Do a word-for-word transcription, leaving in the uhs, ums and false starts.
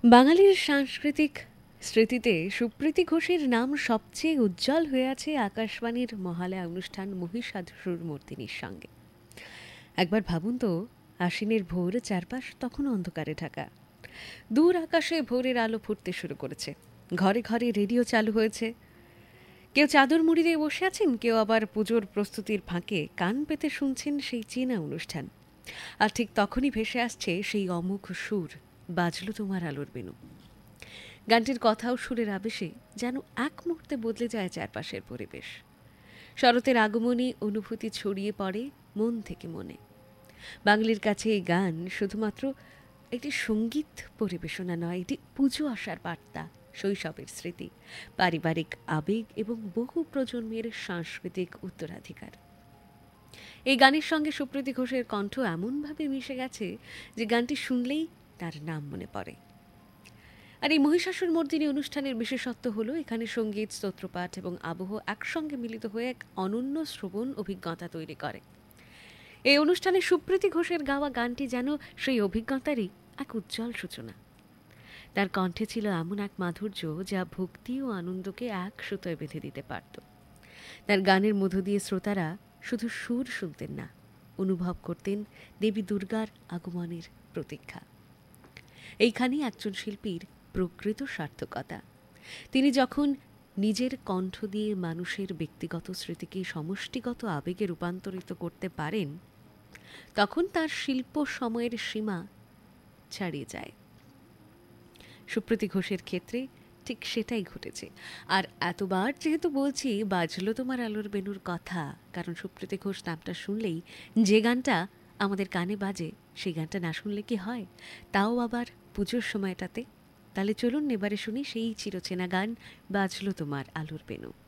বাঙালির সাংস্কৃতিক স্মৃতিতে সুপ্রীতি ঘোষের নাম সবচেয়ে উজ্জ্বল হয়ে আছে আকাশবাণীর মহালয়া অনুষ্ঠান মহিষাসুর মর্দিনীর সঙ্গে। একবার ভাবুন তো, আশ্বিনের ভোর, চারপাশ তখন অন্ধকারে ঢাকা। দূর আকাশে ভোরের আলো ফুটতে শুরু করেছে। ঘরে ঘরে রেডিও চালু হয়েছে। কেউ চাদর মুড়ি দিয়ে বসে আছেন, কেউ আবার পুজোর প্রস্তুতির ফাঁকে কান পেতে শুনছেন সেই চেনা অনুষ্ঠান। আর ঠিক তখনই ভেসে আসছে সেই অমোঘ সুর, বাজলো তোমার আলোর বেনু। গানটির কথা ও সুরের আবেশে যেন এক মুহূর্তে বদলে যায় চারপাশের পরিবেশ। শরতের আগমনী অনুভূতি ছড়িয়ে পড়ে মন থেকে মনে। বাঙালির কাছে এই গান শুধুমাত্র একটি সঙ্গীত পরিবেশনা নয়, এটি পুজো আসার বার্তা, শৈশবের স্মৃতি, পারিবারিক আবেগ এবং বহু প্রজন্মের সাংস্কৃতিক উত্তরাধিকার। এই গানের সঙ্গে সুপ্রীতি ঘোষের কণ্ঠ এমনভাবে মিশে গেছে যে গানটি শুনলেই তার নাম মনে পড়ে। আর এই মহিষাসুর মর্দিনী অনুষ্ঠানের বিশেষত্ব হলো এখানে সঙ্গীত, স্তোত্রপাঠ এবং আবহ একসঙ্গে মিলিত হয়ে এক অনন্য শ্রবণ অভিজ্ঞতা তৈরি করে। এই অনুষ্ঠানে সুপ্রীতি ঘোষের গাওয়া গানটি যেন সেই অভিজ্ঞতারই এক উজ্জ্বল সূচনা। তার কণ্ঠে ছিল এমন এক মাধুর্য যা ভক্তি ও আনন্দকে এক সুতোয় বেঁধে দিতে পারত। তার গানের মধ্য দিয়ে শ্রোতারা শুধু সুর শুনতেন না, অনুভব করতেন দেবী দুর্গার আগমনের প্রতীক্ষা। এইখানেই একজন শিল্পীর প্রকৃত সার্থকতা। তিনি যখন নিজের কণ্ঠ দিয়ে মানুষের ব্যক্তিগত স্মৃতিকে সমষ্টিগত আবেগে রূপান্তরিত করতে পারেন, তখন তার শিল্প সময়ের সীমা ছাড়িয়ে যায়। সুপ্রীতি ঘোষের ক্ষেত্রে ঠিক সেটাই ঘটেছে। আর এতবার যেহেতু বলছি বাজলো তোমার আলোর বেনুর কথা, কারণ সুপ্রীতি ঘোষ নামটা শুনলেই যে গানটা আমাদের কানে বাজে, সেই গানটা না শুনলে কি হয়, তাও আবার পুজোর সময়টাতে। তাহলে চলুন এবারে শুনি সেই চিরচেনা গান বাজলো তোমার আলোর বেনু।